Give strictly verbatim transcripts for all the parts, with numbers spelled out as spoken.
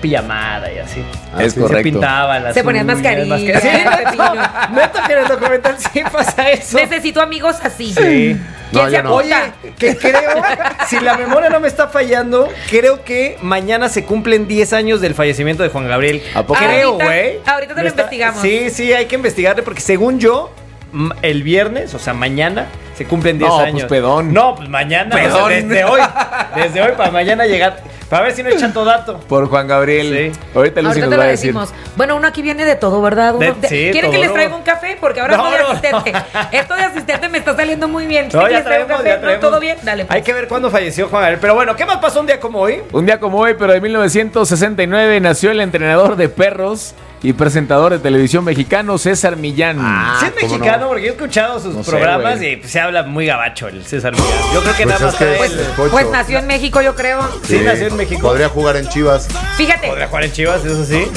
pijamada y así. Ah, es se correcto. Se pintaban las Se ponían mascarillas. Sí, neto, neto que en el documental sí pasa eso. Necesito amigos así. Sí. ¿Quién No, se yo no. apunta? Oye, que creo, si la memoria no me está fallando, creo que mañana se cumplen diez años del fallecimiento de Juan Gabriel. ¿A poco? Creo, Ahorita- güey. ahorita te Me lo está- investigamos. Sí, sí, hay que investigarle porque según yo, m- el viernes, o sea, mañana, se cumplen diez No, años. pues, pedón. No, pues mañana, Pedón. o sea, desde hoy. Desde hoy para mañana llegar. Para ver si no echan todo dato. Por Juan Gabriel. Sí. Ahorita Lucy Ahorita nos te va lo a decir. decimos. Bueno, uno aquí viene de todo, ¿verdad? Uno De- de- sí, ¿Quieren que todo. les traiga un café? Porque ahora No, estoy de no, asistente. no. Esto de asistente me está saliendo muy bien. No, ¿Quieren que ya les traiga un traemos, café? ya ¿No? traemos. ¿Todo bien? Dale. Pues. Hay que ver cuándo falleció Juan Gabriel. Pero bueno, ¿qué más pasó un día como hoy? Un día como hoy, pero de mil novecientos sesenta y nueve, nació el entrenador de perros y presentador de televisión mexicano César Millán. Ah, sí es ¿cómo mexicano no? porque yo he escuchado sus No sé, programas güey. y pues, se habla muy gabacho el César Millán. Yo creo que Pues nada es más que trae es el- el Pocho. Pues nació en México, yo creo. Sí, nació en México. Podría jugar en Chivas. Fíjate, Podría jugar en Chivas, eso sí.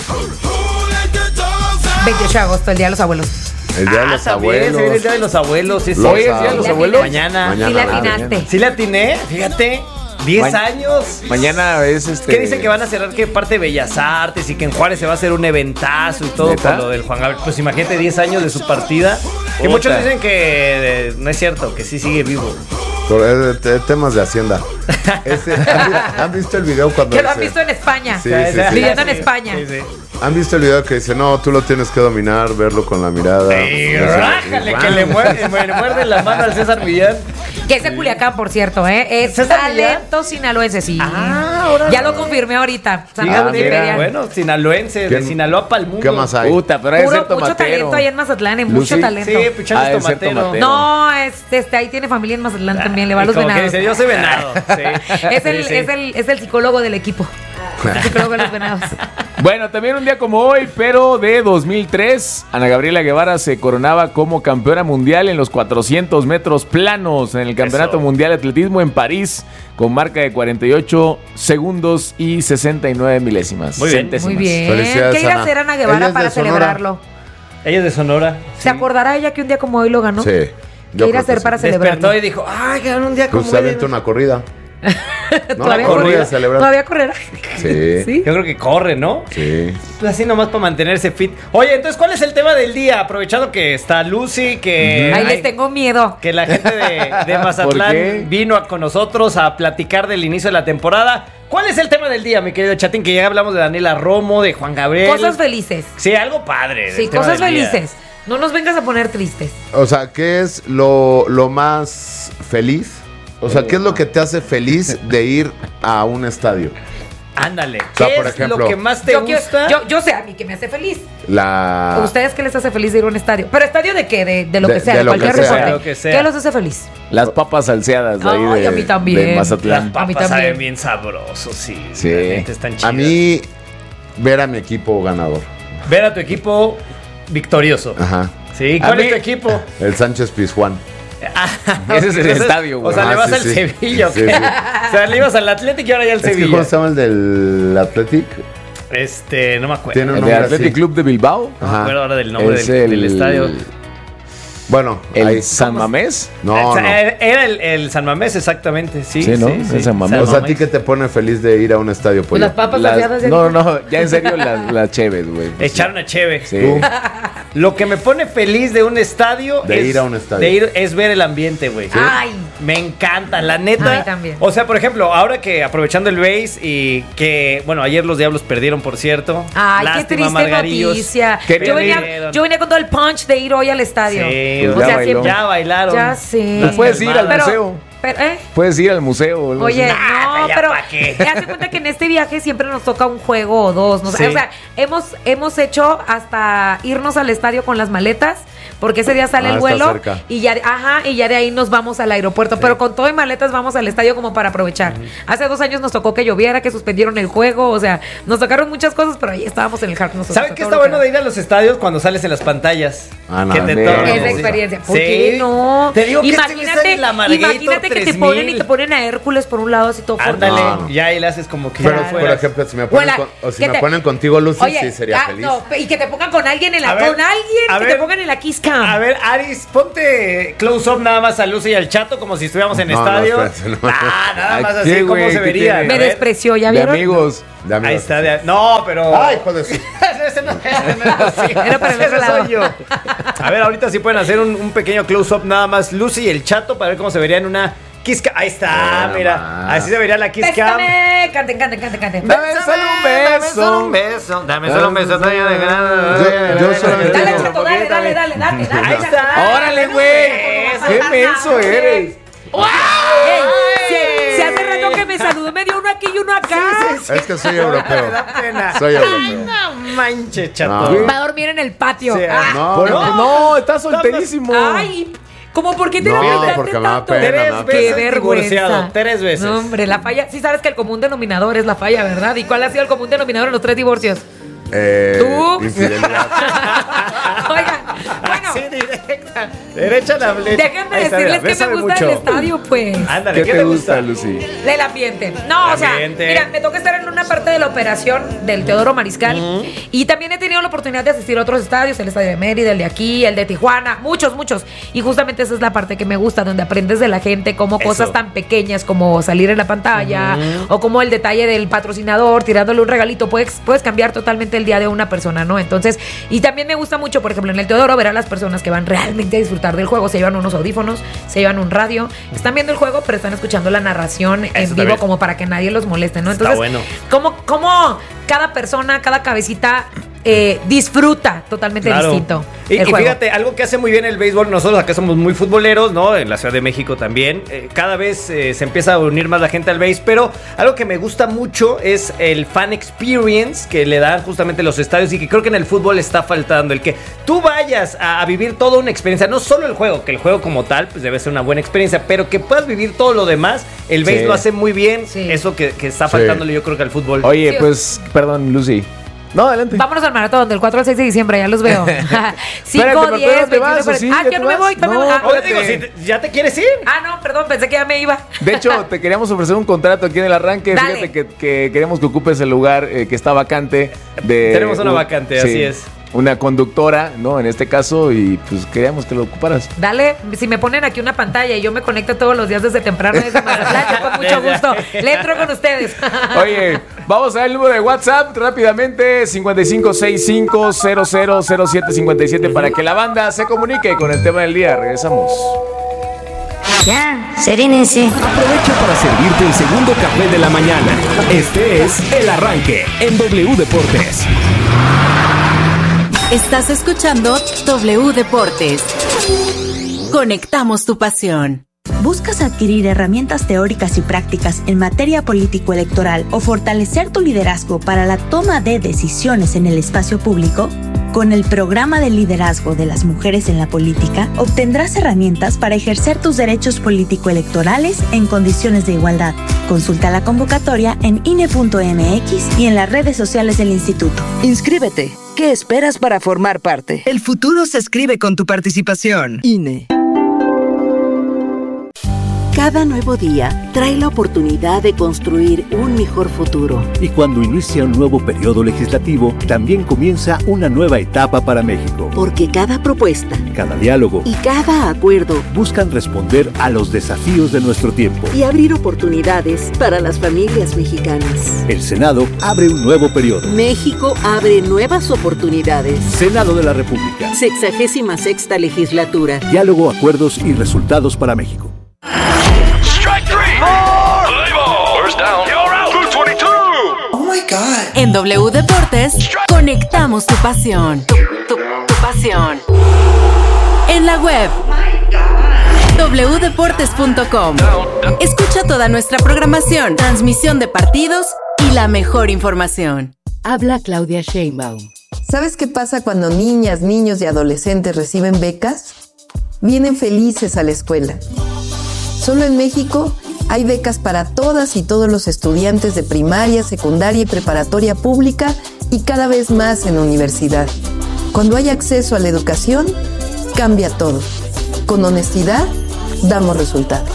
veintiocho de agosto, el Día de los Abuelos. El día de Ah, los también, se viene abuelos. el día de los abuelos, sí, sí. Los Hoy es Día de los abuelos. Abuelos. Mañana. Mañana. Sí la ah, atinaste. Sí le atiné, fíjate. diez Ma- años. Mañana es este. ¿Qué dicen que van a cerrar que parte de Bellas Artes y que en Juárez se va a hacer un eventazo y todo ¿Neta? con lo del Juan Gabriel? Pues imagínate diez años de su partida. Que Puta. muchos dicen que eh, no es cierto, que sí sigue vivo. Pero es de- de temas de Hacienda. Ese- ¿han, vi- han visto el video cuando Que lo han dice- visto en España. Sí, sí, sí. Viviendo en España. Sí, sí. ¿Han visto el video que dice, no, tú lo tienes que dominar, verlo con la mirada? Y Y rájale, y- que le muerde, le muerde la mano al César Millán. Que es de Culiacán, por cierto, ¿eh? Es ¿César Millán? talento sinaloense, sí. Ah, ahora Ya lo confirmé ahorita. Santa Fíjate, Cruz mira, Imperial. bueno, sinaloense, de ¿Quién- Sinaloa para el mundo. ¿Qué más hay? Puta, pero hay de Puro, ser mucho tomatero. talento allá en Mazatlán, en mucho Lucy, talento. Sí, Pichón Ha es de ser tomatero. tomatero. No, este, este, ahí tiene familia en Mazatlán también, le va a Y los como que venados. dice, yo soy venado. Sí. Es el, Sí, sí. es el, es el psicólogo del equipo. El psicólogo de los venados. Bueno, también un día como hoy, pero de dos mil tres, Ana Gabriela Guevara se coronaba como campeona mundial en los cuatrocientos metros planos en el Campeonato Eso. Mundial de Atletismo en París, con marca de cuarenta y ocho segundos y sesenta y nueve milésimas. Muy bien. Centésimas. Muy bien. Felicidades, ¿Qué irá a Ana. hacer Ana Ella Guevara es para de Sonora. celebrarlo? Ella es de Sonora. ¿Se acordará ella que un día como hoy lo ganó? Sí. ¿Qué yo irá a creo que hacer sí. para Despertó celebrarlo? y dijo, ay, ganó un día como Pues se hoy". aventó una corrida. No, ¿Todavía la corrida correrá? celebrar. ¿Todavía correrá? Sí. ¿Sí? Yo creo que corre, ¿no? Sí. Pues así nomás para mantenerse fit. Oye, entonces, ¿cuál es el tema del día? Aprovechando que está Lucy, que... Ahí ay, les tengo miedo. que la gente de, de ¿Por Mazatlán qué? vino a- con nosotros a platicar del inicio de la temporada. ¿Cuál es el tema del día, mi querido Chatín? Que ya hablamos de Daniela Romo, de Juan Gabriel. Cosas felices. Sí, algo padre. Sí, del tema cosas del día. felices. No nos vengas a poner tristes. O sea, ¿qué es lo, lo más feliz? O sea, ¿qué es lo que te hace feliz de ir a un estadio? Ándale. O sea, ¿Qué por es ejemplo, lo que más te Yo, quiero- gusta? yo, yo sé a mí que me hace feliz. La... ¿A ustedes qué les hace feliz de ir a un estadio? ¿Pero estadio de qué? De, de lo De- que sea, de de, lo que cualquier sea. deporte. De lo que sea. ¿Qué los hace feliz? Las papas salseadas de ahí Ay, de, a mí también. de Las Mazatlán. A mí papas también. saben bien sabrosos, sí. Sí. Realmente están chidas. A mí, ver a mi equipo ganador. Ver a tu equipo victorioso. Ajá. Sí, A ¿cuál mí- es tu equipo? El Sánchez Pizjuán. Ese es el Entonces, estadio, güey. O sea, Ah, le vas sí, al sí. Sevilla, ¿o Sí, qué? sí. O sea, le ibas al Atlético y ahora ya al Es que Sevilla. ¿cómo se llama el del Athletic? Este, no me acuerdo. Tiene un El nombre de Athletic así. Club de Bilbao. No me Ajá. acuerdo ahora del nombre Es del, el, del estadio. Bueno, El ahí. San Mamés. No, O sea, no. Era era el, el San Mamés, exactamente. Sí, Sí, ¿no? sí, sí. El San Mamés. O sea, ¿a ti qué te pone feliz de ir a un estadio, Pues pollo? las papas Las- salseadas de no, no, ya en serio, las las cheves, güey. Pues Echar una cheve. Sí. Tú. Lo que me pone feliz de un estadio De es, ir a un estadio. de ir es ver el ambiente, güey. Ay. Me encanta, la neta. A mí también. O sea, por ejemplo, ahora que aprovechando el base y que, bueno, ayer los Diablos perdieron, por cierto. Ay, Lástima, qué triste Margarillos. noticia. Qué Yo venía, perdieron. yo venía con todo el punch de ir hoy al estadio. Sí, Pues o ya sea, bailó. siempre- Ya bailaron. Ya sé. Pues puedes ir al Pero- museo. pero, ¿eh? Puedes ir al museo. o algo Oye, así. Nah, no, ya pero pa' qué. haz de cuenta que en este viaje siempre nos toca un juego o dos. ¿no? Sí. O sea, hemos, hemos hecho hasta irnos al estadio con las maletas, porque ese día sale Ah, el está vuelo cerca. y ya, ajá, y ya de ahí nos vamos al aeropuerto. Pero con todo y maletas vamos al estadio como para aprovechar. Hace dos años nos tocó que lloviera, que suspendieron el juego, o sea, nos tocaron muchas cosas, pero ahí estábamos en el Hard nosotros. ¿Saben qué está bueno de ir a los estadios cuando sales en las pantallas? Ah, no, que te también. tocan. Esa experiencia. ¿Por Sí. qué no? Te digo que este imagínate, güey sale en la Marguerito imagínate que te tres ponen y mil. te ponen a Hércules por un lado así todo fuerte. Ándale, No, no. ya ahí le haces como que Pero, ya por fueras. ejemplo, si me O ponen, la- con, o si que me te- ponen contigo, Lucy, Oye, sí sería ah, feliz. no, y que te pongan con alguien en la, A ver, con alguien, a que ver, te pongan en la a Kiss Cam. A ver, Aris, ponte close up nada más a Lucy y al Chato como si estuviéramos en No, no, estadio. espérate, no. Ah, nada más ¿Qué, así como güey? se ¿Qué vería. tiene? Me A ver. despreció, ¿ya De vieron? amigos. De amigos. Ahí está. De... No, pero... Ay, hijo de su... Ese no, ese no es Lucy. Era para el Ese otro lado. soy yo. A ver, ahorita sí pueden hacer un, un pequeño close up nada más Lucy y el Chato para ver cómo se vería en una Kiss Cam. Ahí está, Mira mira. nomás. Así se vería la Kiss Cam. Bésame. Canten, canten, canten, canten. Dame solo un Dame beso. solo un beso. Dame solo un beso. Yo- yo solamente Dale, digo- Chato, dale, dale, dale, dale, dale. Ahí está. Órale, güey. Qué menso eres. Ey, si, si hace rato que me saludó, me dio uno aquí y uno acá. Es que soy europeo. Me da pena. Soy europeo. No manches, Chato. No. Va a dormir en el patio. Sí, Ah, No, Por- no. No, estás solterísimo. Ay, ¿cómo por qué te No, lamentaste porque me da tanto? pena, Tres me da veces Qué divorciado, vergüenza. tres veces. No, hombre, la falla. Sí sabes que el común denominador es la falla, ¿verdad? ¿Y cuál ha sido el común denominador en los tres divorcios? Eh, ¿Tú? Infidelidad. Oigan, bueno, Así directa. Derecha la flecha. déjenme Ahí está, decirles mira, que me bésame gusta el mucho. estadio, pues. Ándale, ¿Qué te gusta, Lucy? El ambiente. No, El o sea, ambiente. mira, me toca estar en una parte de la operación del Teodoro Mariscal. Y también he tenido la oportunidad de asistir a otros estadios, el estadio de Mérida, el de aquí, el de Tijuana, muchos, muchos. Y justamente esa es la parte que me gusta, donde aprendes de la gente, como Eso. cosas tan pequeñas como salir en la pantalla, o como el detalle del patrocinador, tirándole un regalito, puedes, puedes cambiar totalmente el día de una persona, ¿no? Entonces, y también me gusta mucho, por ejemplo, en el Teodoro ver a las personas que van realmente a disfrutar del juego, se llevan unos audífonos, se llevan un radio, están viendo el juego, pero están escuchando la narración en vivo también. como para que nadie los moleste, ¿no? Está Entonces, bueno. ¿cómo, cómo cada persona, cada cabecita eh, disfruta totalmente Claro. distinto Y, el y juego? fíjate, algo que hace muy bien el béisbol, nosotros acá somos muy futboleros, ¿no? En la Ciudad de México también. Eh, cada vez eh, se empieza a unir más la gente al béis, pero algo que me gusta mucho es el fan experience que le dan justamente los estadios y que creo que en el fútbol está faltando. El que tú vayas a, a vivir toda una experiencia, no solo el juego, que el juego como tal, pues debe ser una buena experiencia, pero que puedas vivir todo lo demás, el béis Sí. lo hace muy bien. Sí. Eso que, que está Sí. faltándole yo creo que al fútbol. Oye, Sí. pues, perdón, Lucy. No, adelante. Vámonos al maratón del cuatro al seis de diciembre, ya los veo. Espérate, cinco, pero diez, todavía te vas, veintiuno, ¿o sí? Ah, ¿Ya ya te no me vas? voy, todavía No, me- ah, Oye, digo, si te- ¿ya te quieres ir? ah, no, perdón, pensé que ya me iba. De hecho, te queríamos ofrecer un contrato aquí en el arranque. Dale. Fíjate que, que queremos que ocupes el lugar eh, que está vacante. De Tenemos una un- vacante, así es. Una conductora, ¿no? En este caso, y pues queríamos que lo ocuparas. Dale, si me ponen aquí una pantalla y yo me conecto todos los días desde temprano desde Mazatlán, yo con mucho gusto le entro con ustedes. Oye, vamos a ver el número de WhatsApp rápidamente: cincuenta y cinco sesenta y cinco cero cero cero siete cincuenta y siete para que la banda se comunique con el tema del día. Regresamos. Ya, serénense. Aprovecha para servirte el segundo café de la mañana. Este es El Arranque en W Deportes. Estás escuchando W Deportes. Conectamos tu pasión. ¿Buscas adquirir herramientas teóricas y prácticas en materia político-electoral o fortalecer tu liderazgo para la toma de decisiones en el espacio público? Con el programa de liderazgo de las mujeres en la política, obtendrás herramientas para ejercer tus derechos político-electorales en condiciones de igualdad. Consulta la convocatoria en I N E punto M X y en las redes sociales del instituto. Inscríbete. ¿Qué esperas para formar parte? El futuro se escribe con tu participación. I N E. Cada nuevo día trae la oportunidad de construir un mejor futuro. Y cuando inicia un nuevo periodo legislativo, también comienza una nueva etapa para México. Porque cada propuesta, Cada diálogo y cada acuerdo buscan responder a los desafíos de nuestro tiempo. y abrir oportunidades para las familias mexicanas. El Senado abre un nuevo periodo. México abre nuevas oportunidades. Senado de la República. Sexagésima sexta legislatura. Diálogo, acuerdos y resultados para México. En W Deportes, conectamos tu pasión. Tu, tu- tu pasión. En la web, w deportes punto com. Escucha toda nuestra programación, transmisión de partidos y la mejor información. Habla Claudia Sheinbaum. ¿Sabes qué pasa cuando niñas, niños y adolescentes reciben becas? Vienen felices a la escuela. Solo en México hay becas para todas y todos los estudiantes de primaria, secundaria y preparatoria pública y cada vez más en universidad. Cuando hay acceso a la educación, cambia todo. Con honestidad, damos resultados.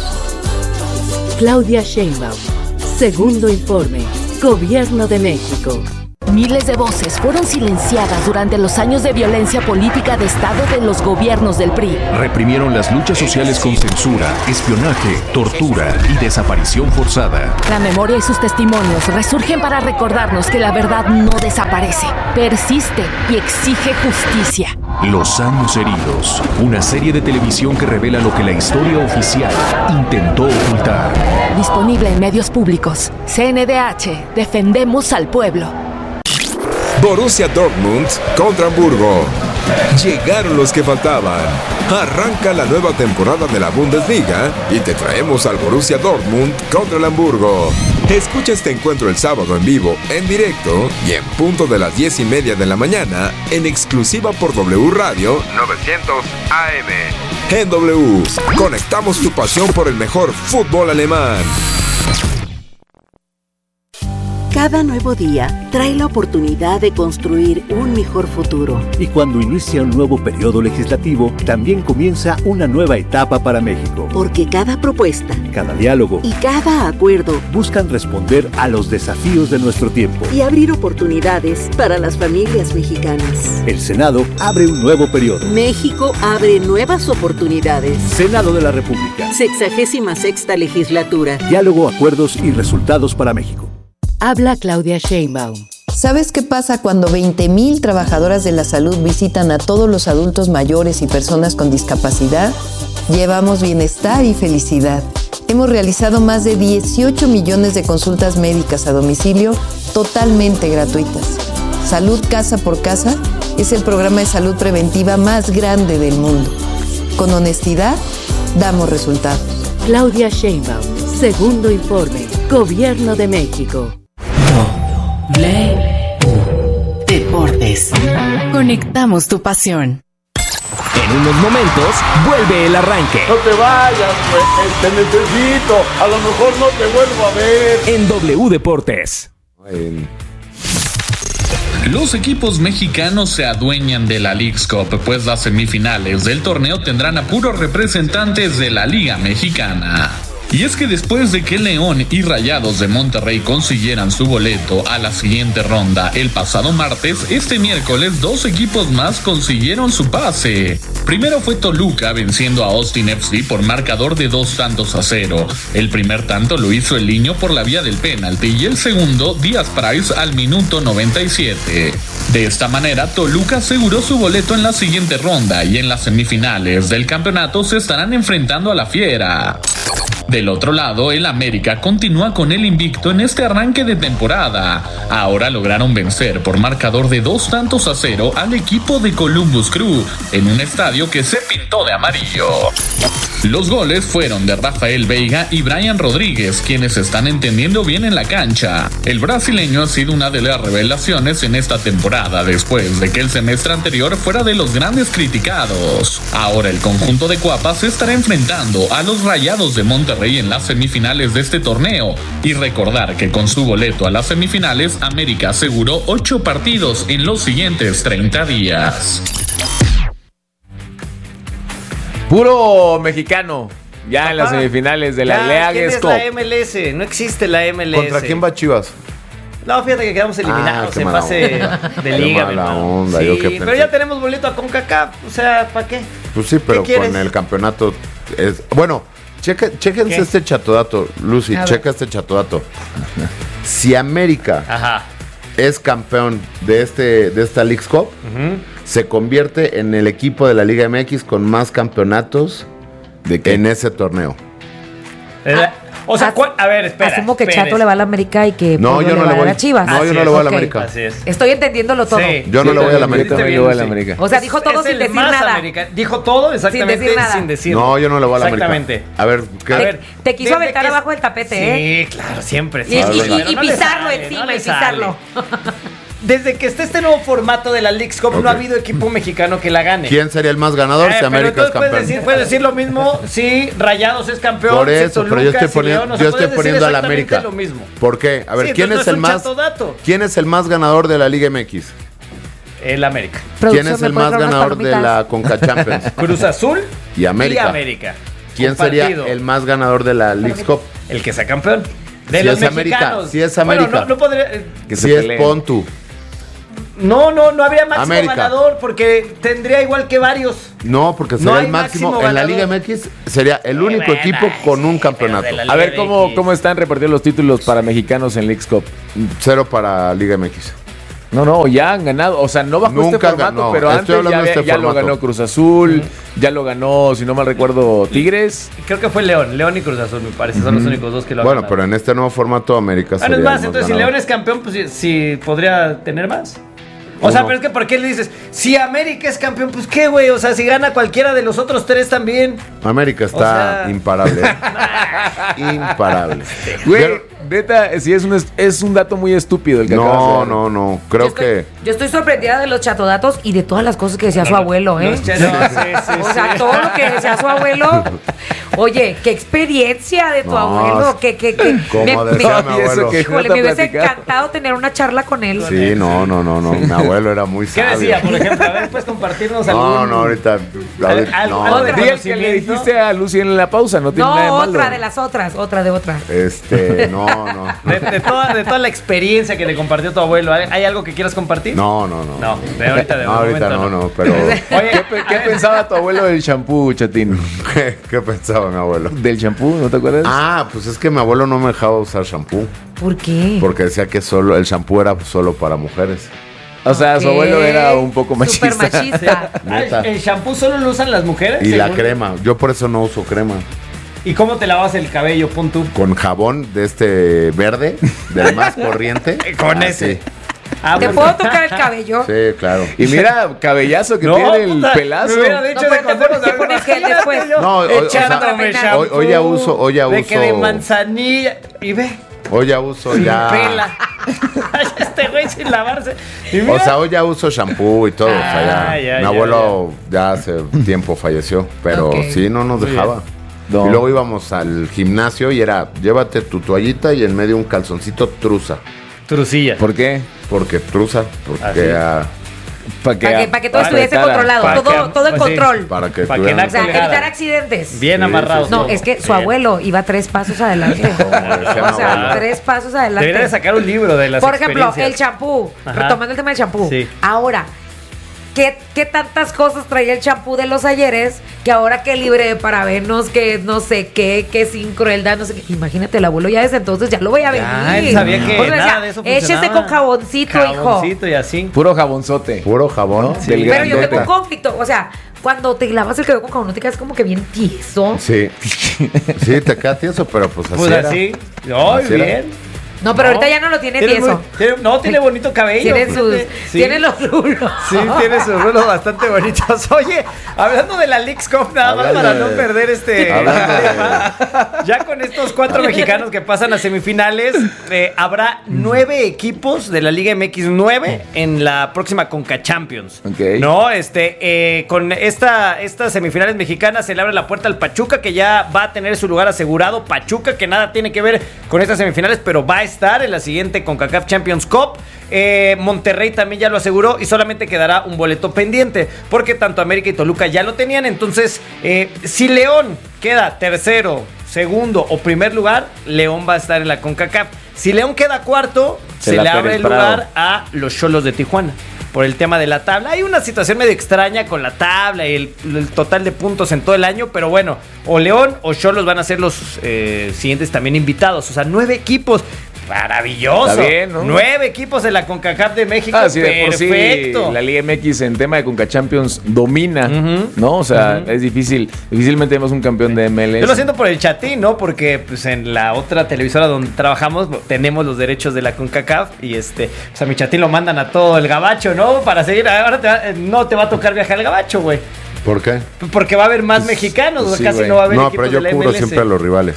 Claudia Sheinbaum. Segundo informe. Gobierno de México. Miles de voces fueron silenciadas durante los años de violencia política de Estado de los gobiernos del P R I. Reprimieron las luchas sociales con censura, espionaje, tortura y desaparición forzada. La memoria y sus testimonios resurgen para recordarnos que la verdad no desaparece, persiste y exige justicia. Los años heridos, una serie de televisión que revela lo que la historia oficial intentó ocultar. Disponible en medios públicos. C N D H, defendemos al pueblo. Borussia Dortmund contra Hamburgo. Llegaron los que faltaban. Arranca la nueva temporada de la Bundesliga y te traemos al Borussia Dortmund contra el Hamburgo. Escucha este encuentro el sábado en vivo, en directo y en punto de las diez y media de la mañana en exclusiva por W Radio novecientos A M. En W, conectamos tu pasión por el mejor fútbol alemán. Cada nuevo día trae la oportunidad de construir un mejor futuro. Y cuando inicia un nuevo periodo legislativo, también comienza una nueva etapa para México. Porque cada propuesta, cada diálogo y cada acuerdo buscan responder a los desafíos de nuestro tiempo y abrir oportunidades para las familias mexicanas. El Senado abre un nuevo periodo. México abre nuevas oportunidades. Senado de la República. Sexagésima sexta legislatura. Diálogo, acuerdos y resultados para México. Habla Claudia Sheinbaum. ¿Sabes qué pasa cuando veinte mil trabajadoras de la salud visitan a todos los adultos mayores y personas con discapacidad? Llevamos bienestar y felicidad. Hemos realizado más de dieciocho millones de consultas médicas a domicilio totalmente gratuitas. Salud Casa por Casa es el programa de salud preventiva más grande del mundo. Con honestidad, damos resultados. Claudia Sheinbaum, segundo informe, Gobierno de México. W Deportes. Conectamos tu pasión. En unos momentos vuelve el arranque. No te vayas, güey, te necesito. A lo mejor no te vuelvo a ver. En W Deportes. Ay. Los equipos mexicanos se adueñan de la Leagues Cup, pues las semifinales del torneo tendrán a puros representantes de la Liga Mexicana. Y es que después de que León y Rayados de Monterrey consiguieran su boleto a la siguiente ronda el pasado martes, este miércoles dos equipos más consiguieron su pase. Primero fue Toluca venciendo a Austin F C por marcador de dos tantos a cero. El primer tanto lo hizo el Niño por la vía del penalti y el segundo Díaz Price al minuto noventa y siete. De esta manera, Toluca aseguró su boleto en la siguiente ronda y en las semifinales del campeonato se estarán enfrentando a la Fiera. Del otro lado, el América continúa con el invicto en este arranque de temporada. Ahora lograron vencer por marcador de dos tantos a cero al equipo de Columbus Crew en un estadio que se pintó de amarillo. Los goles fueron de Rafael Veiga y Brian Rodríguez, quienes están entendiendo bien en la cancha. El brasileño ha sido una de las revelaciones en esta temporada, después de que el semestre anterior fuera de los grandes criticados. Ahora el conjunto de Cuapa se estará enfrentando a los Rayados de Monterrey en las semifinales de este torneo. Y recordar que con su boleto a las semifinales, América aseguró ocho partidos en los siguientes treinta días. Puro mexicano. Ya Papá, en las semifinales de la Leagues Cup. ¿Quién es la M L S? No existe la M L S. ¿Contra quién va Chivas? No, fíjate que quedamos eliminados ah, en fase de liga. Qué mala onda, sí, yo qué pensé. Pero ya tenemos boleto a CONCACAF. O sea, ¿para qué? Pues sí, pero con el campeonato es... Bueno, checa, chéquense ¿Qué? este chatodato, Lucy, a checa ver. este chatodato. Si América Ajá. es campeón de este de esta Leagues Cup, uh-huh. se convierte en el equipo de la Liga M X con más campeonatos ¿De qué? en ese torneo. Ah, o sea, As, a ver, espera. Asumo que espera. Chato le va a la América y que no, yo le no va le voy a Chivas. No, Así yo no es, le voy a la okay. América. Así es. Estoy entendiéndolo todo. Sí, yo no sí, le voy a la América. Yo voy a la América. O sea, dijo todo es sin decir nada. América. Dijo todo exactamente sin decir nada. Sin decir. No, yo no le voy a la América. Exactamente. A ver, ¿qué? A ver, te quiso aventar que... abajo del tapete, ¿eh? Sí, claro, siempre. Y, y, y, y no pisarlo sale, encima no y pisarlo. Desde que está este nuevo formato de la Leagues Cup, okay. no ha habido equipo mexicano que la gane. ¿Quién sería el más ganador eh, si América es campeón? Puedes decir, puedes decir lo mismo si Rayados es campeón. Por eso, si pero yo estoy poniendo, León, o yo sea, estoy poniendo a la América. Lo mismo. ¿Por qué? A ver, sí, ¿quién es el más ¿Quién es el más ganador de la Liga M X? El América. ¿Quién es el más ganador de la Conca Champions? Cruz Azul y América. Y América. ¿Quién sería el más ganador de la Leagues Cup? El que sea campeón. De si los es América, si es América. Bueno, no, no podría, eh, que si es Pontu. No, no, no habría máximo América. ganador porque tendría igual que varios. No, porque sería No hay el máximo. máximo En la ganador. Liga M X sería el único bueno, equipo con un campeonato. A ver, ¿cómo, ¿cómo están repartidos los títulos para mexicanos en Leagues Cup? Cero para Liga M X. No, no, ya han ganado. O sea, no bajo Nunca este formato, ganó. pero Estoy antes ya, hablando de había- este ya lo formato. ganó Cruz Azul, ya lo ganó, si no mal recuerdo, Tigres. Creo que fue León, León y Cruz Azul, me parece. Son los únicos dos que lo han Bueno, ganado. pero en este nuevo formato América Bueno, sería es más, el entonces si ganador. León es campeón, pues sí, sí podría tener más. O sea, Uno. pero es que ¿por qué le dices? Si América es campeón, pues qué, güey. O sea, si gana cualquiera de los otros tres también. América está O sea- imparable. Imparable. Güey, neta, sí es un, est- es un dato muy estúpido el que acabas de No, dar. no, no. Creo que. Yo estoy sorprendida de los chatodatos y de todas las cosas que decía su abuelo, ¿eh? Los ch- no, sí, sí, O sea, sí. todo lo que decía su abuelo. Oye, qué experiencia de tu No, abuelo. Que, que, que, como decía mi y eso abuelo. que- híjole, no me te hubiese platicaba. encantado tener una charla con él. Sí, no, no, no, no. Mi abuelo era muy ¿Qué sabio. decía, por ejemplo? A ver, ¿puedes compartirnos algún... No, no, ahorita. ahorita- algo- no, algo de Di el que le conocimiento? dijiste a Lucy en la pausa, no tiene nada de No, malo. otra de las otras, otra de otra. Este, no, no. De, de toda, de toda la experiencia que le compartió tu abuelo, ¿hay, hay algo que quieras compartir? No, no, no. No, de ahorita, de No, ahorita momento no, no, pero. Oye, ¿Qué, pe- qué pensaba tu abuelo del champú, Chatín? ¿Qué, qué pensaba mi abuelo? ¿Del champú? ¿No te acuerdas? Ah, pues es que mi abuelo no me dejaba usar shampoo. ¿Por qué? Porque decía que solo el shampoo era solo para mujeres. O sea, su Ok. abuelo era un poco machista. Súper machista. Neta. ¿El shampoo solo lo usan las mujeres? Y la según? crema. Yo por eso no uso crema. ¿Y cómo te lavas el cabello, pon tú? Con jabón de este verde, del más corriente. Con Ah, ese. sí. Ah, ¿Te bueno. puedo tocar el cabello? Sí, claro. Y mira, cabellazo que No, tiene el puta, pelazo. me hubiera dicho No, de pero te pones- te pones gel después. No, o- o sea, Echándome shampoo. hoy- hoy ya uso- hoy ya De que de uso- manzanilla. Y ve, Hoy ya uso ya. pela. Este güey sin lavarse. Y mira. O sea, hoy ya uso shampoo y todo. o sea, ya. Ah, ya, Mi ya, abuelo ya. hace tiempo falleció. Pero Ok. sí, no nos Muy dejaba. No. Y luego íbamos al gimnasio y era, llévate tu toallita y en medio un calzoncito truza. Trucilla. ¿Por qué? Porque truza, porque Ah, Para que, Para que, para que todo estuviese apretara. controlado, para todo, que- todo en pues sí. control. para que Pa' que tuviera- O sea, Colgada. evitar accidentes. Bien Sí, amarrado. sí, No, todo. es que su Bien. abuelo iba tres pasos adelante. decía O mi sea, abuelo. tres pasos adelante. Debería de sacar un libro de las Por ejemplo, experiencias. el champú. Ajá. Retomando el tema del champú. Sí. Ahora, ¿qué, ¿qué tantas cosas traía el champú de los ayeres que ahora que libre de parabenos, que no sé qué, que sin crueldad, no sé qué? Imagínate, el abuelo ya desde entonces ya lo veía venir. Ya, él sabía que O sea, nada decía, de eso échese funcionaba. con jaboncito, hijo. Jaboncito y así. Puro jabonzote. Puro jabón. ¿No? Del Pero yo grandote. tengo un conflicto. O sea, cuando te lavas el cabello con jabón, no te quedas como que bien tieso. Sí. Sí, te queda tieso, pero pues así Pues era. así. Ay, Así era. bien. No, pero No. ahorita ya no lo tiene Tiene tieso. muy- tiene- no, tiene bonito cabello. Tiene sus, fíjate. Sí. tiene los rulos. Sí, tiene sus rulos bastante bonitos. Oye, hablando de la Leagues Cup, nada más Hablando para no de- perder este hablando de- tema. Ya con estos cuatro mexicanos que pasan a semifinales, eh, habrá nueve equipos de la Liga M X nueve en la próxima Conca Champions. Ok. No, este, eh, con esta, estas semifinales mexicanas se le abre la puerta al Pachuca, que ya va a tener su lugar asegurado. Pachuca, que nada tiene que ver con estas semifinales, pero va a estar en la siguiente CONCACAF Champions Cup. Eh, Monterrey también ya lo aseguró y solamente quedará un boleto pendiente, porque tanto América y Toluca ya lo tenían. Entonces, eh, si León queda tercero, segundo o primer lugar, León va a estar en la CONCACAF. Si León queda cuarto, Se se, la le abre Pérez el Prado. lugar a los Xolos de Tijuana por el tema de la tabla. Hay una situación medio extraña con la tabla y el, el total de puntos en todo el año, pero bueno, o León o Xolos van a ser los eh, siguientes también invitados. O sea, nueve equipos. Maravilloso. Está bien, ¿no? Nueve equipos de la CONCACAF de México. Ah, sí, de por sí, Perfecto. la Liga M X en tema de Conca Champions domina, Ujú. ¿no? O sea, Ujú. es difícil. Difícilmente vemos un campeón de M L S. Yo lo siento por el chatín, ¿no? Porque pues en la otra televisora donde trabajamos tenemos los derechos de la CONCACAF y este, pues a mi chatín lo mandan a todo el gabacho, ¿no? Para seguir, ahora te va- eh, no te va a tocar viajar al gabacho, güey. ¿Por qué? Porque va a haber más mexicanos, pues sí, casi güey. no va a haber No, equipos pero yo de la cubro M L S. siempre a los rivales.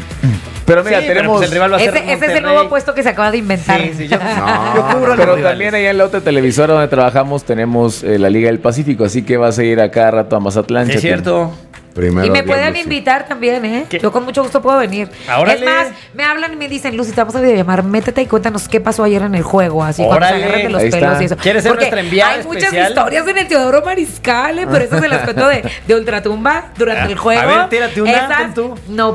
Pero mira, Sí, pero, tenemos... pues, el rival va a ser Ese, ese es el Monterrey. nuevo puesto que se acaba de inventar. Sí, sí, yo, No, yo cubro a los Pero rivales. también allá en la otra televisora donde trabajamos tenemos eh, la Liga del Pacífico, así que vas a ir a cada rato a Mazatlán. Sí, es Chatín. cierto. Primero Y me Dios, pueden Lucy. invitar también, ¿eh? ¿Qué? Yo con mucho gusto puedo venir. Órale. Es más, me hablan y me dicen, Lucy, te vamos a videollamar, métete y cuéntanos qué pasó ayer en el juego, así cuando se Órale. agarran de los Ahí pelos está. y eso. ¿Quieres ser Porque nuestra enviada hay muchas especial? historias en el Teodoro Mariscal, ¿eh? Pero eso se las cuento de, de Ultratumba durante Ah, el juego. a ver, tírate una, Esas- pon tú. No, pues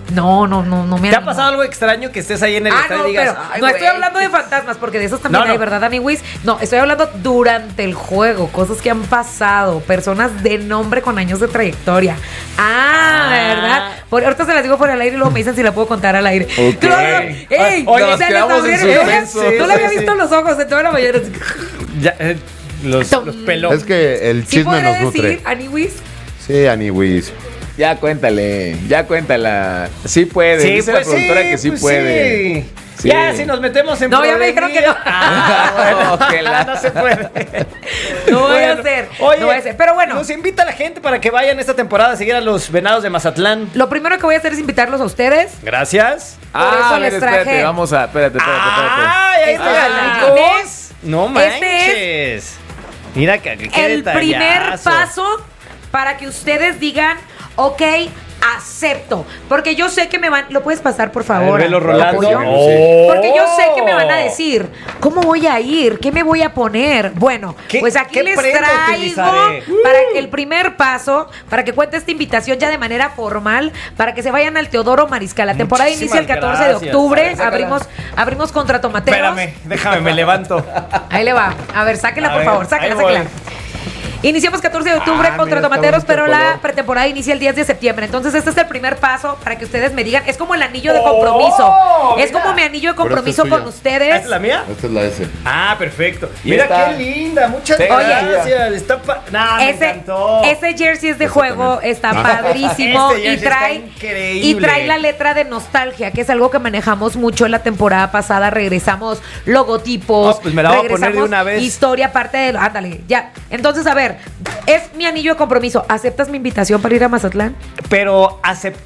No, no, no, no me ¿Te ha animo. pasado algo extraño que estés ahí en el Ah, estadio no, y digas, pero "Ay, no estoy güey"? hablando de fantasmas, porque de esos también No, no. hay, ¿verdad, Dani Wiz? No, estoy hablando durante el juego, cosas que han pasado, personas de nombre con años de trayectoria. Ah, Ah. ¿verdad? Por, ahorita se las digo por el aire y luego me dicen si la puedo contar al aire. Ok. Claro, ¡ey! Oye, nos se les quedamos en abrieron- suspenso. No le Sí, había sí, visto sí. los ojos en toda la mañana. Ya, eh, los, los pelón. Es que el ¿Sí chisme podré nos nutre. decir, Ani Wiz? Sí, Aniwis. Ya cuéntale, ya cuéntala. Sí puede, Sí, dice pues la productora sí, que sí pues puede. sí. Sí. Ya, si nos metemos en No, ya me dijeron que no. Ah, bueno, No, que la- no se puede. No voy a Bueno, hacer, Oye, no voy a hacer. Pero bueno, nos invita a la gente para que vayan esta temporada a seguir a los Venados de Mazatlán. lo primero que voy a hacer es invitarlos a ustedes. Gracias. Por Ah, eso a ver, les traje- espérate, vamos a, espérate, espérate, espérate. ¡Ay, ahí Este está, galán. chicos! No manches. Este Mira que qué El primer detallazo. paso para que ustedes digan, ok, acepto. Porque yo sé que me van. ¿Lo puedes pasar, por favor? A ver, velo rolando. Apoyo. Oh. Porque yo sé que me van a decir, ¿cómo voy a ir? ¿Qué me voy a poner? Bueno, ¿Qué- pues aquí qué les prenda traigo utilizaré? para que el primer paso, para que cuente esta invitación ya de manera formal, para que se vayan al Teodoro Mariscal. La temporada Muchísimas inicia el catorce de gracias. octubre. A ver, sácala. abrimos, abrimos contra Tomateros. Espérame, déjame, me levanto. Ahí le va. A ver, sáquela, A por ver, favor. Sáquela, ahí voy. sáquela. Iniciamos catorce de octubre Ah, contra mira, está Tomateros, bonito pero el la color. pretemporada inicia el diez de septiembre. Entonces, este es el primer paso para que ustedes me digan. Es como el anillo de Oh, compromiso. Es mira. como mi anillo de Pero esta compromiso es con tuya. ustedes. ¿Esta es la mía? Esta es la S. Ah, perfecto. Y Mira está- qué linda, muchas Sí, gracias. Está pa- nah, me Ese, encantó. ese jersey es de Ese juego, también. está Ah. padrísimo Este y jersey trae está increíble. y trae la letra de nostalgia, que es algo que manejamos mucho en la temporada pasada. Regresamos logotipos, Oh, pues me la voy a poner de regresamos una vez. historia, parte de lo, ándale, ya. Entonces, a ver, es mi anillo de compromiso. ¿Aceptas mi invitación para ir a Mazatlán? Pero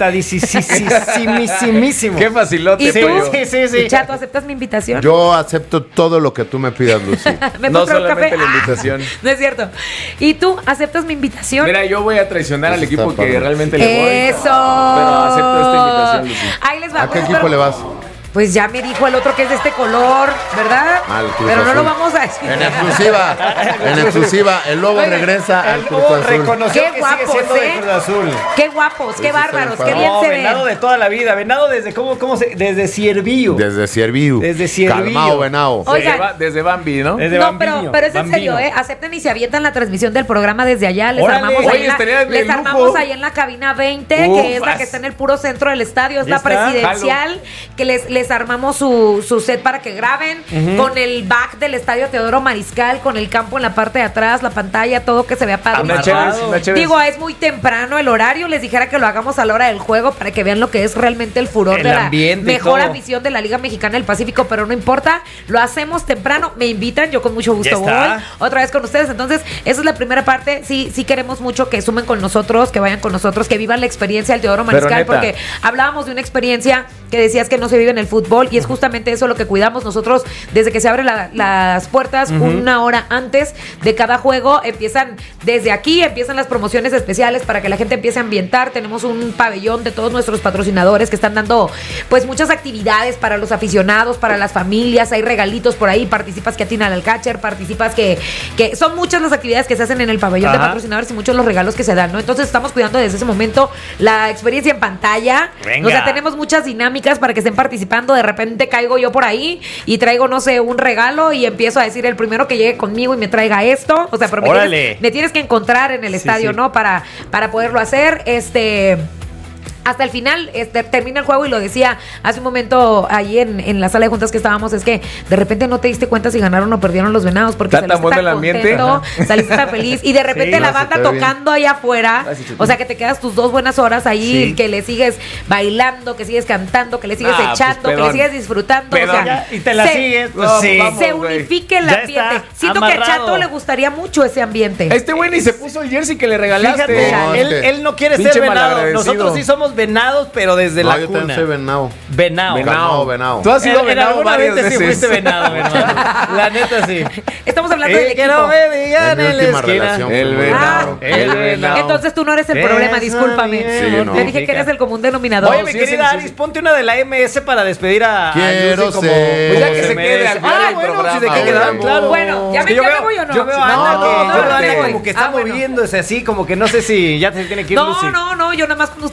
aceptadísimísimo. Qué facilote, ¿Y tú? pollo. Sí, sí, sí. Chato, ¿aceptas mi invitación? Yo acepto todo lo que tú me pidas, Lucy. ¿Me No puedo traer un solamente café? la invitación. Ah, no es cierto. ¿Y tú aceptas mi invitación? Mira, yo voy a traicionar al Eso equipo está que padre. realmente le voy. ¡Eso! Pero acepto esta invitación, Lucy. Ahí les va. ¿A qué pues, equipo pero- le vas? Pues ya me dijo el otro que es de este color, ¿verdad? Al Cruz Pero no Azul. lo vamos a decir. En exclusiva, en exclusiva, el lobo Oigan, regresa al El Cruz lobo Azul. reconoció Qué que guapos, sigue siendo de ¿eh? Cruz Azul. Qué guapos, qué Ese está bárbaros, bien qué padre. bien No, se venado ven. de toda la vida. Venado desde cómo, cómo se. Desde Ciervillo. Desde Ciervillo. Desde Ciervillo. Calmao, venado. Oigan. Desde, Ba- desde Bambi, ¿no? Desde No, Bambiño, pero, pero es en serio, Bambino. ¿eh? Acepten y se avientan la transmisión del programa desde allá. Les Órale. armamos Oye, ahí en la, estaría de les lujo. armamos ahí en la cabina veinte, Uf, que es la as- que está en el puro centro del estadio, es Ya la está. presidencial, que les, les armamos su, su set para que graben, con el back del estadio Teodoro Mariscal, con el campo en la parte de atrás, la pantalla, todo que se vea padre. Una chévere, una chévere. Digo, es muy temprano el horario. Les dijera que lo hagamos a la hora del juego para que vean lo que es realmente el furor El de la ambiente y mejor todo. afición de la Liga Mexicana del Pacífico, pero no importa. Lo hacemos temprano. Me invitan, yo con mucho gusto Ya está. voy otra vez con ustedes. Entonces, esa es la primera parte. Sí, sí queremos mucho que sumen con nosotros, que vayan con nosotros, que vivan la experiencia del Teodoro Pero Mariscal, neta. porque hablábamos de una experiencia que decías que no se vive en el fútbol y es justamente eso lo que cuidamos nosotros desde que se abren la- las puertas una hora antes de cada juego. Empiezan desde aquí, empiezan las promociones especiales para que la gente empiece a ambientar. Tenemos un pabellón de todos nuestros patrocinadores que están dando pues muchas actividades para los aficionados, para las familias. Hay regalitos por ahí, participas que atinan al catcher, participas que, que son muchas las actividades que se hacen en el pabellón de Ajá. patrocinadores y muchos los regalos que se dan, ¿no? Entonces estamos cuidando desde ese momento la experiencia en pantalla. Venga. O sea, tenemos muchas dinámicas para que estén participando. De repente caigo yo por ahí y traigo, no sé, un regalo y empiezo a decir el primero que llegue conmigo y me traiga esto. O sea, pero me Órale. tienes, me tienes que encontrar en el Sí, estadio, sí. ¿no? Para, para poderlo hacer. Este. Hasta el final este, termina el juego y lo decía hace un momento ahí en, en la sala de juntas que estábamos, es que de repente no te diste cuenta si ganaron o perdieron los Venados porque ¿Está tan saliste bueno tan el ambiente? contento, Ajá. saliste tan feliz y de repente Sí, la no, se banda te ve bien. tocando allá afuera, Ay, sí, sí, o sea que te quedas tus dos buenas horas ahí, Sí. que le sigues bailando, que sigues cantando, que le sigues Ah, pues, echando, que le pedón. sigues disfrutando, Pedón. o sea, Ya, y te la se- sigues, pues No, sí. vamos. se güey. unifique el Ya ambiente. está Siento que a amarrado. Chato le gustaría mucho ese ambiente. Este güey ni se puso el jersey que le regalaste. Fíjate, No, él, es que- él no quiere Pinche ser venado. malagradecido. Nosotros sí somos venados, pero desde No, la yo cuna. también soy venado. Venado. Calmao, venado. Tú has sido En- en venado alguna varias vez sí veces. fuiste venado, mi hermano. La neta sí. Estamos hablando del Eh, que equipo. no me digan En mi en la última esquina. relación. El fue venado. Ah. El venado. Entonces tú no eres el Esa problema, discúlpame. bien Sí, Te no. dije que eres el común denominador. Oye, mi sí, querida sí, sí, Aris, sí. ponte una de la M S para despedir a, a Quiero Lucy como, ser- Pues ya como que se quede al final Ah, del bueno, programa, si se queda, güey. claro. Bueno, ¿ya Es me- que yo ya me veo- voy o no? Yo veo a No, Ana no, que, no, yo veo a no, Ana no, como que está Ah, bueno. moviéndose así, como que no sé si ya se tiene que ir No, Lucy. no, no, yo nada más cuando ustedes hablen de fútbol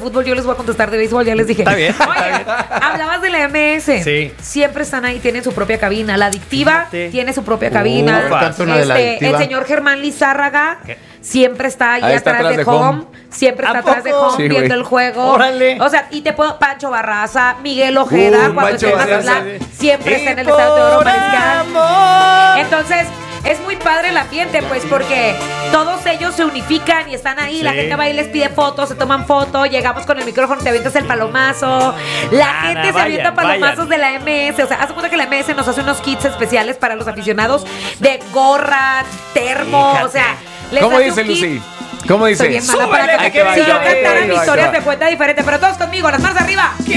fútbol, yo les voy a contestar de béisbol, ya les dije. Está bien. Oye, hablabas de la M S. Sí. Siempre están ahí, tienen su propia cabina. La Adictiva Fíjate. tiene su propia cabina. Uh, tanto una de la Este, Adictiva. el señor Germán Lizárraga ¿Qué? siempre está ahí Ahí está atrás, atrás de, de home. home. Siempre está ¿A atrás de poco? home Sí, viendo güey. el juego. Órale. O sea, y te puedo. Pancho Barraza, Miguel Ojeda, Uh, cuando Pancho esté en Barraza, Mazatlán, sí. siempre Y está en el Estadio Teodoro por Mariscal. amor. Entonces, es muy padre el ambiente, pues, porque todos ellos se unifican y están ahí. La Sí. gente va y les pide fotos, se toman fotos, llegamos con el micrófono, te avientas el palomazo. La Nada, gente se vayan, avienta palomazos vayan. de la M S. O sea, haz cuenta que la M S nos hace unos kits especiales para los aficionados de gorra, termo, Fíjate. o sea, les ¿Cómo hace dice un kit. Lucy? ¿Cómo dice? Soy bien mala Súbele, para que que te va, si yo ahí te va, cantara ahí mi va, historia ahí va. te cuenta diferente, pero todos conmigo, las manos arriba.